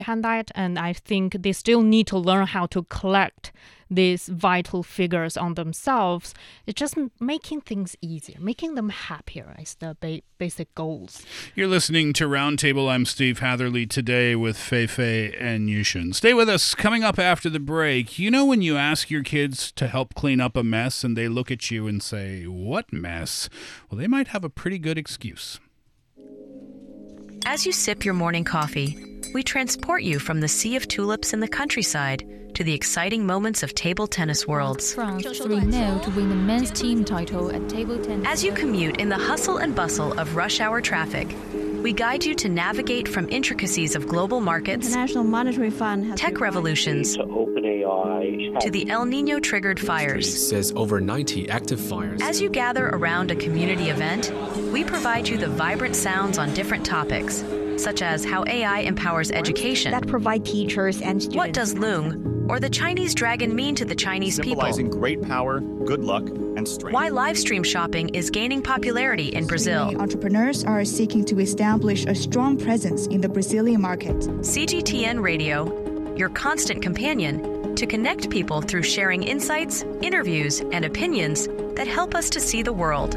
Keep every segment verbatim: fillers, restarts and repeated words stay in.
behind that, and I think they still need to learn how to collect these vital figures on themselves. It's just making things easier, making them happier is the ba- basic goals. You're listening to Roundtable. I'm Steve Hatherley today with Fei Fei and Yushin. Stay with us. Coming up after the break, you know when you ask your kids to help clean up a mess and they look at you and say, "What mess?" Well, they might have a pretty good excuse. As you sip your morning coffee, we transport you from the sea of tulips in the countryside to the exciting moments of table tennis worlds. France three nil to win the men's team title at table tennis. As you commute in the hustle and bustle of rush hour traffic, we guide you to navigate from intricacies of global markets, International Monetary Fund has tech revolutions, to OpenAI, to the El Nino-triggered fires. Says over ninety active fires. As you gather around a community event, we provide you the vibrant sounds on different topics, such as how A I empowers education, that provide teachers and students. what does Loong or the Chinese dragon mean to the Chinese people, symbolizing great power, good luck, and strength. why live stream shopping is gaining popularity in Brazil. Entrepreneurs are seeking to establish a strong presence in the Brazilian market. C G T N Radio, your constant companion to connect people through sharing insights, interviews, and opinions that help us to see the world.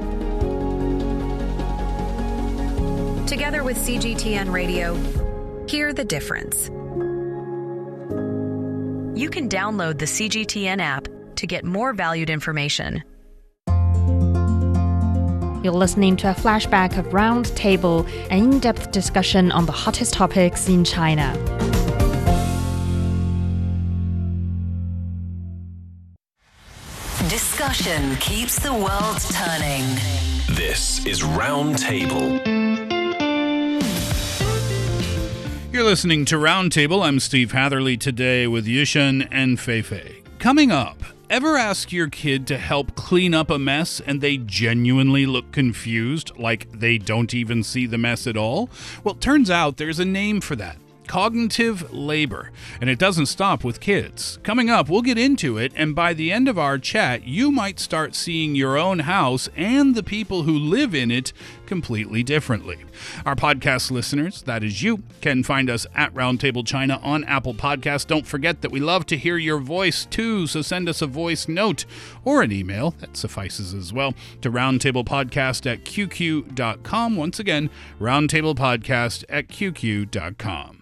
Together with C G T N Radio, hear the difference. You can download the C G T N app to get more valued information. You're listening to a flashback of Roundtable, an in-depth discussion on the hottest topics in China. Discussion keeps the world turning. This is Roundtable. You're listening to Roundtable. I'm Steve Hatherley today with Yushin and Fei Fei. Coming up, ever ask your kid to help clean up a mess and they genuinely look confused, like they don't even see the mess at all? Well, turns out there's a name for that. Cognitive labor, and it doesn't stop with kids. Coming up, we'll get into it, and by the end of our chat, you might start seeing your own house and the people who live in it completely differently. Our podcast listeners, that is you, can find us at Roundtable China on Apple Podcasts. Don't forget that we love to hear your voice too, so send us a voice note or an email, that suffices as well, to roundtablepodcast at q q dot com. Once again, roundtablepodcast at q q dot com.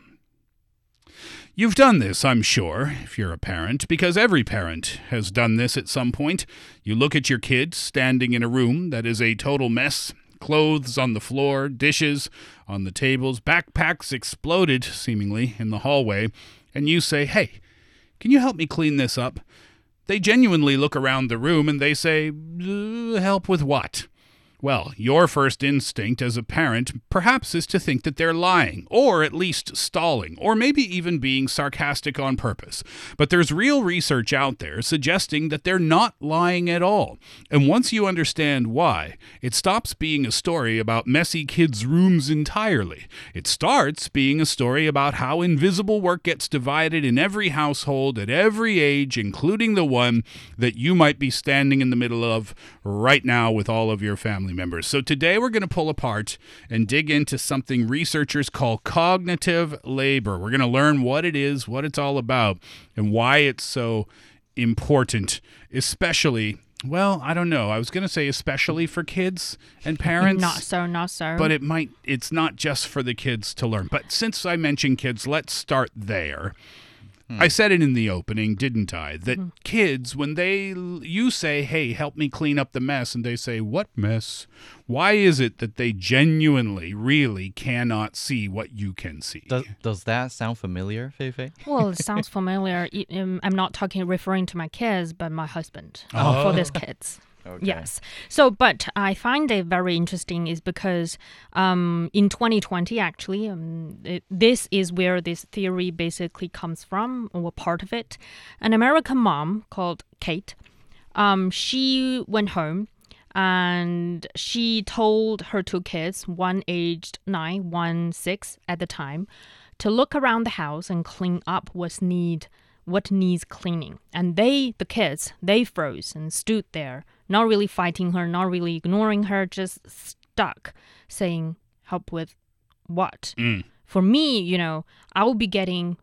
You've done this, I'm sure, if you're a parent, because every parent has done this at some point. You look at your kid standing in a room that is a total mess, clothes on the floor, dishes on the tables, backpacks exploded, seemingly, in the hallway, and you say, "Hey, can you help me clean this up?" They genuinely look around the room and they say, uh, "Help with what?" Well, your first instinct as a parent perhaps is to think that they're lying, or at least stalling, or maybe even being sarcastic on purpose. But there's real research out there suggesting that they're not lying at all. And once you understand why, it stops being a story about messy kids' rooms entirely. It starts being a story about how invisible work gets divided in every household at every age, including the one that you might be standing in the middle of right now with all of your family members. So today we're going to pull apart and dig into something researchers call cognitive labor. We're going to learn what it is, what it's all about, and why it's so important, especially, well, I don't know. I was going to say especially for kids and parents. Not so, not so. But it might, it's not just for the kids to learn. But since I mentioned kids, let's start there. I said it in the opening, didn't I? That mm-hmm. kids, when they, you say, "Hey, help me clean up the mess," and they say, "What mess?" Why is it that they genuinely, really cannot see what you can see? Does, does that sound familiar, Fei Fei? Well, it sounds familiar. I'm not talking, referring to my kids, but my husband oh. for these kids. Okay. Yes. So, but I find it very interesting is because um, in twenty twenty, actually, um, it, this is where this theory basically comes from, or part of it. An American mom called Kate, um, she went home and she told her two kids, one aged nine, one six at the time, to look around the house and clean up what's need, what needs cleaning. And they, the kids, they froze and stood there, not really fighting her, not really ignoring her, just stuck, saying, "Help with what?" Mm. for me, you know, I will be getting